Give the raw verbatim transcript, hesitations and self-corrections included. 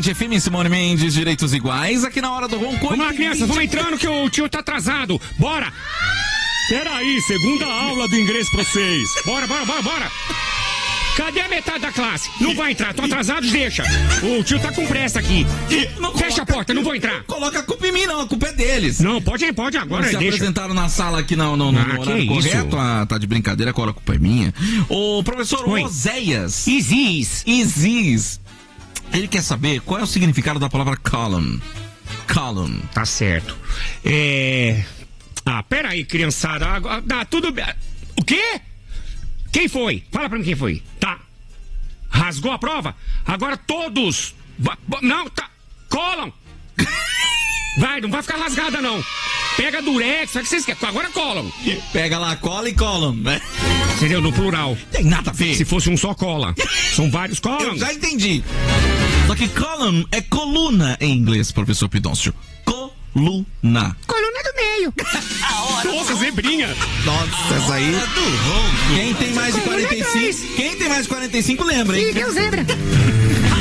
Band F M, Simone Mendes, direitos iguais, aqui na hora do ronco. Vamos lá, crianças, vamos entrando que o tio tá atrasado. Bora! Peraí, segunda aula do inglês pra vocês. Bora, bora, bora, bora! Cadê a metade da classe? Não vai entrar, tô atrasados, deixa. O tio tá com pressa aqui. Não Fecha coloca, a porta, não vou entrar. Coloca a culpa em mim, não, a culpa é deles. Não, pode ir, pode agora, Eles se deixa. apresentaram na sala aqui no, no, no ah, horário correto. Ah, tá de brincadeira, qual a culpa é minha? O professor Oi. Oséias. Isis. Isis. Ele quer saber qual é o significado da palavra column. Column. Tá certo. É... Ah, peraí, criançada. Ah, tá, tudo bem. O quê? Quem foi? Fala pra mim quem foi. Tá. Rasgou a prova? Agora todos. Va- Não, tá. Colam. Vai, não vai ficar rasgada, não. Pega durex, sabe o que vocês querem? Agora colam. Pega lá, cola e colam, né? Entendeu? No plural. Tem nada a ver. Se fosse um só cola. São vários colam. Eu já entendi. Só que column é coluna em inglês, professor Pidoncio. Coluna. Coluna do meio. Nossa, zebrinha. Nossa, essa aí. Quem tem mais de quarenta e cinco? Quem tem mais de quarenta e cinco lembra, hein? Ih, deu zebra.